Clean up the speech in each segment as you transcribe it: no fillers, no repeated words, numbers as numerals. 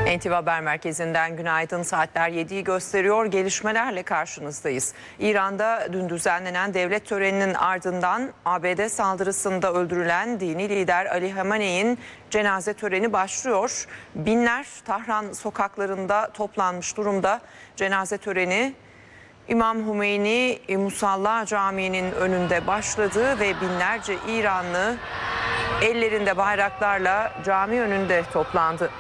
NTV Haber Merkezi'nden günaydın. Saatler 7'yi gösteriyor. Gelişmelerle karşınızdayız. İran'da dün düzenlenen devlet töreninin ardından ABD saldırısında öldürülen dini lider Ali Hamenei'nin cenaze töreni başlıyor. Binler Tahran sokaklarında toplanmış durumda. Cenaze töreni İmam Hümeyni Musalla Camii'nin önünde başladı ve binlerce İranlı ellerinde bayraklarla cami önünde toplandı.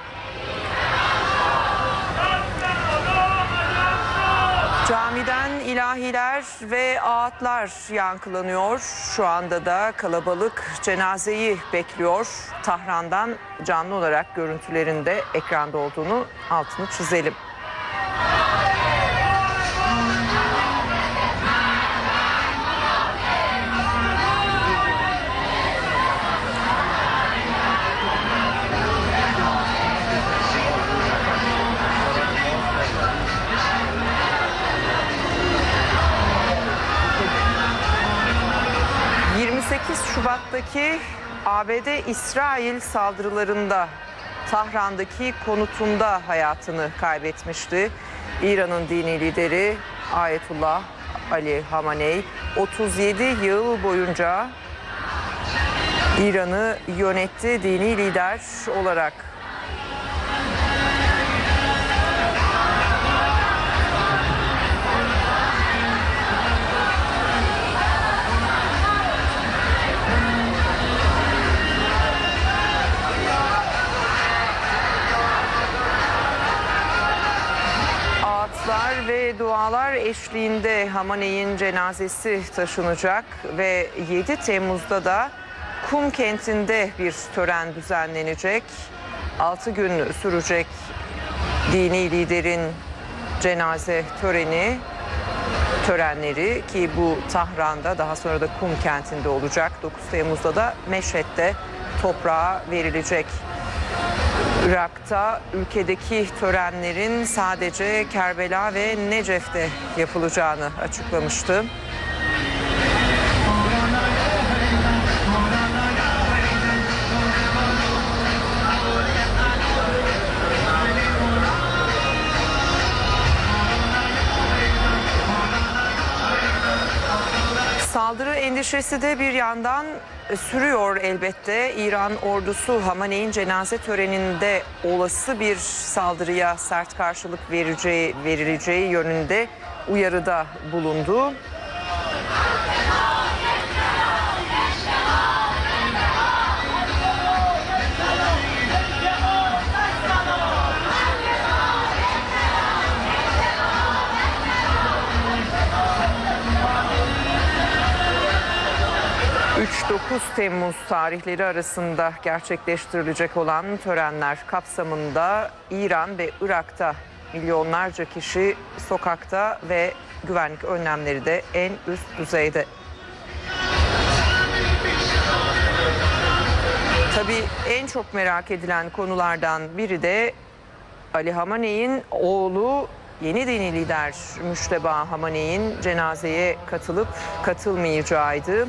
Camiden ilahiler ve ağıtlar yankılanıyor. Şu anda da kalabalık cenazeyi bekliyor. Tahran'dan canlı olarak görüntülerinde ekranda olduğunu altını çizelim. Şubat'taki ABD-İsrail saldırılarında Tahran'daki konutunda hayatını kaybetmişti. İran'ın dini lideri Ayetullah Ali Hamenei 37 yıl boyunca İran'ı yönetti dini lider olarak. Ve dualar eşliğinde Hamenei'nin cenazesi taşınacak ve 7 Temmuz'da da Kum kentinde bir tören düzenlenecek. 6 gün sürecek dini liderin cenaze törenleri ki bu Tahran'da, daha sonra da Kum kentinde olacak. 9 Temmuz'da da Meşhed'de toprağa verilecek. Irak'ta ülkedeki törenlerin sadece Kerbela ve Necef'te yapılacağını açıklamıştı. Saldırı endişesi de bir yandan sürüyor elbette. İran ordusu Hamenei'nin cenaze töreninde olası bir saldırıya sert karşılık verileceği yönünde uyarıda bulundu. ...9 Temmuz tarihleri arasında gerçekleştirilecek olan törenler kapsamında İran ve Irak'ta milyonlarca kişi sokakta ve güvenlik önlemleri de en üst düzeyde. Tabii en çok merak edilen konulardan biri de Ali Hamenei'nin oğlu yeni dini lider Müşteba Hamenei'nin cenazeye katılıp katılmayacağıydı.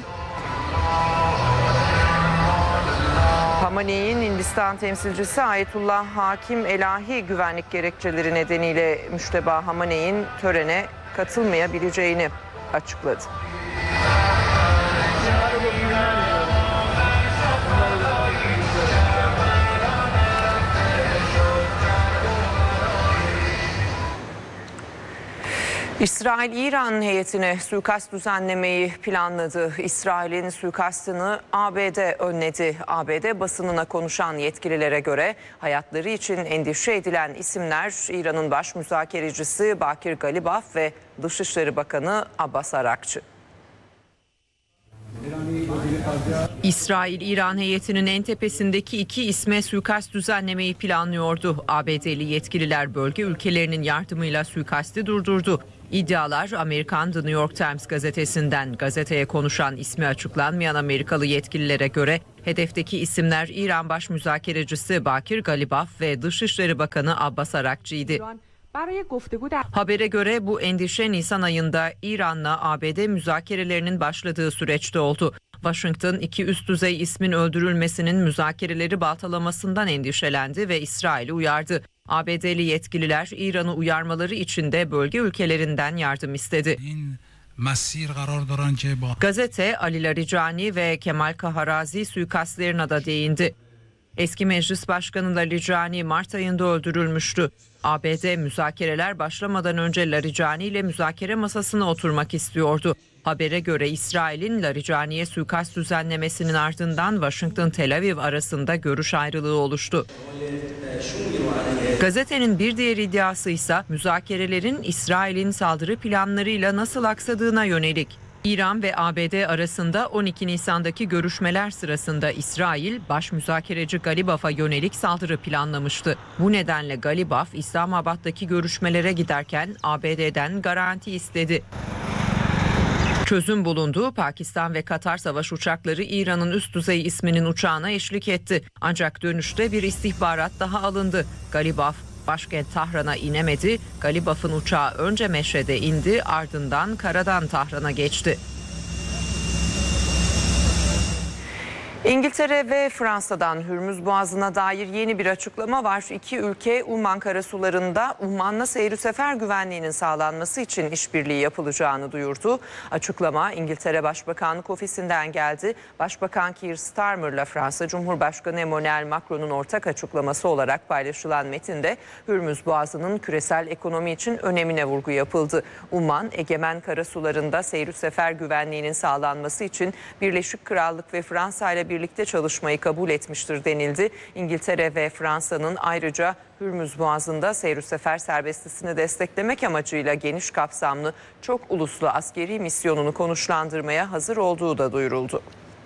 Hamenei'nin Hindistan temsilcisi Ayetullah Hakim Elahi güvenlik gerekçeleri nedeniyle Müşteba Hamenei'nin törene katılmayabileceğini açıkladı. İsrail, İran heyetine suikast düzenlemeyi planladı. İsrail'in suikastını ABD önledi. ABD basınına konuşan yetkililere göre hayatları için endişe edilen isimler İran'ın baş müzakerecisi Bakir Galibaf ve Dışişleri Bakanı Abbas Arakçı. İsrail, İran heyetinin en tepesindeki 2 isme suikast düzenlemeyi planlıyordu. ABD'li yetkililer bölge ülkelerinin yardımıyla suikasti durdurdu. İddialar Amerikan The New York Times gazetesinden. Gazeteye konuşan ismi açıklanmayan Amerikalı yetkililere göre hedefteki isimler İran baş müzakerecisi Bakir Galibaf ve Dışişleri Bakanı Abbas Arakçı'ydı. Habere göre bu endişe Nisan ayında İran'la ABD müzakerelerinin başladığı süreçte oldu. Washington 2 üst düzey ismin öldürülmesinin müzakereleri baltalamasından endişelendi ve İsrail'i uyardı. ABD'li yetkililer İran'ı uyarmaları için de bölge ülkelerinden yardım istedi. Gazete Ali Larijani ve Kemal Kaharazi suikastlerine de değindi. Eski meclis başkanı Larijani Mart ayında öldürülmüştü. ABD müzakereler başlamadan önce Larijani ile müzakere masasına oturmak istiyordu. Habere göre İsrail'in Larijani'ye suikast düzenlemesinin ardından Washington-Tel Aviv arasında görüş ayrılığı oluştu. Gazetenin bir diğer iddiası ise müzakerelerin İsrail'in saldırı planlarıyla nasıl aksadığına yönelik. İran ve ABD arasında 12 Nisan'daki görüşmeler sırasında İsrail, baş müzakereci Galibaf'a yönelik saldırı planlamıştı. Bu nedenle Galibaf, İslamabad'daki görüşmelere giderken ABD'den garanti istedi. Çözüm bulundu. Pakistan ve Katar savaş uçakları İran'ın üst düzey isminin uçağına eşlik etti. Ancak dönüşte bir istihbarat daha alındı. Galibaf başkent Tahran'a inemedi. Galibaf'ın uçağı önce Meşhed'e indi, ardından karadan Tahran'a geçti. İngiltere ve Fransa'dan Hürmüz Boğazı'na dair yeni bir açıklama var. İki ülke Umman karasularında Umman'la seyir sefer güvenliğinin sağlanması için işbirliği yapılacağını duyurdu. Açıklama İngiltere Başbakanlık Ofisi'nden geldi. Başbakan Keir Starmer'la Fransa Cumhurbaşkanı Emmanuel Macron'un ortak açıklaması olarak paylaşılan metinde Hürmüz Boğazı'nın küresel ekonomi için önemine vurgu yapıldı. Umman, egemen karasularında seyir sefer güvenliğinin sağlanması için Birleşik Krallık ve Fransa ile birlikte çalışmayı kabul etmiştir denildi. İngiltere ve Fransa'nın ayrıca Hürmüz Boğazı'nda seyir sefer serbestisini desteklemek amacıyla geniş kapsamlı çok uluslu askeri misyonunu konuşlandırmaya hazır olduğu da duyuruldu.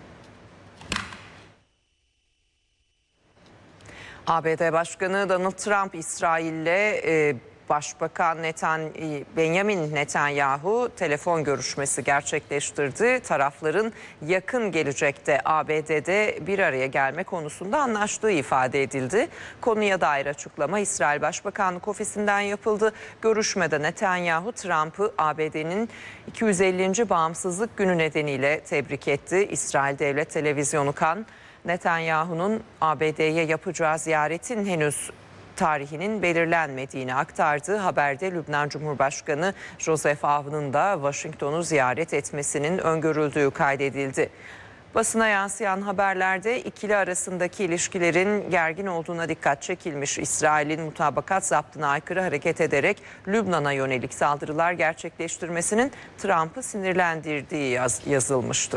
ABD Başkanı Donald Trump İsrail'le Başbakan Benjamin Netanyahu telefon görüşmesi gerçekleştirdi. Tarafların yakın gelecekte ABD'de bir araya gelme konusunda anlaştığı ifade edildi. Konuya dair açıklama İsrail Başbakanlık Ofisi'nden yapıldı. Görüşmede Netanyahu Trump'ı ABD'nin 250. bağımsızlık günü nedeniyle tebrik etti. İsrail Devlet Televizyonu Kan, Netanyahu'nun ABD'ye yapacağı ziyaretin henüz tarihinin belirlenmediğini aktardı. Haberde Lübnan Cumhurbaşkanı Joseph Aoun'un da Washington'u ziyaret etmesinin öngörüldüğü kaydedildi. Basına yansıyan haberlerde ikili arasındaki ilişkilerin gergin olduğuna dikkat çekilmiş. İsrail'in mutabakat zaptına aykırı hareket ederek Lübnan'a yönelik saldırılar gerçekleştirmesinin Trump'ı sinirlendirdiği yazılmıştı.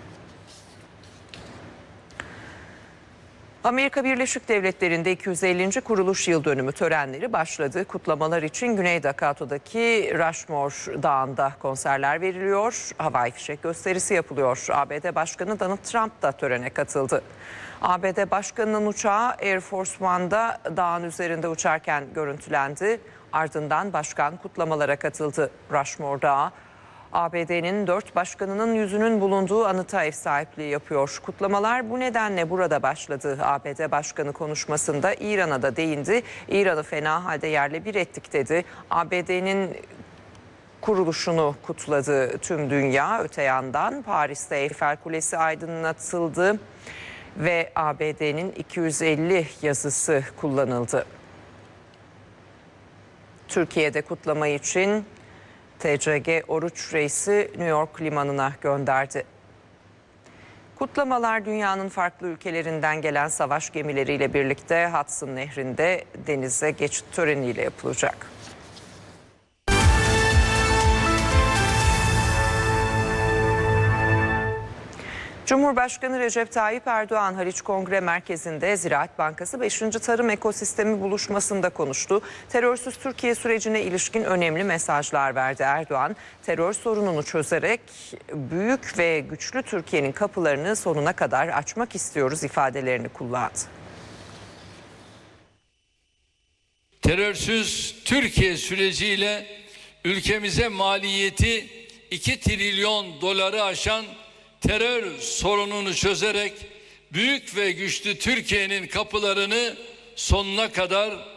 Amerika Birleşik Devletleri'nde 250. kuruluş yıl dönümü törenleri başladı. Kutlamalar için Güney Dakota'daki Rushmore Dağı'nda konserler veriliyor. Havai fişek gösterisi yapılıyor. ABD Başkanı Donald Trump da törene katıldı. ABD Başkanı'nın uçağı Air Force One'da dağın üzerinde uçarken görüntülendi. Ardından başkan kutlamalara katıldı. Rushmore Dağı, ABD'nin 4 başkanının yüzünün bulunduğu anıta ev sahipliği yapıyor. Kutlamalar bu nedenle burada başladı. ABD Başkanı konuşmasında İran'a da değindi. İran'ı fena halde yerle bir ettik dedi. ABD'nin kuruluşunu kutladı tüm dünya. Öte yandan Paris'te Eyfel Kulesi aydınlatıldı ve ABD'nin 250 yazısı kullanıldı. Türkiye'de kutlama için TCG Oruç Reis'i New York limanına gönderdi. Kutlamalar dünyanın farklı ülkelerinden gelen savaş gemileriyle birlikte Hudson Nehri'nde denize geçit töreniyle yapılacak. Cumhurbaşkanı Recep Tayyip Erdoğan Haliç Kongre Merkezi'nde Ziraat Bankası 5. Tarım Ekosistemi buluşmasında konuştu. Terörsüz Türkiye sürecine ilişkin önemli mesajlar verdi Erdoğan. Terör sorununu çözerek büyük ve güçlü Türkiye'nin kapılarını sonuna kadar açmak istiyoruz ifadelerini kullandı. Terörsüz Türkiye süreciyle ülkemize maliyeti 2 trilyon doları aşan terör sorununu çözerek büyük ve güçlü Türkiye'nin kapılarını sonuna kadar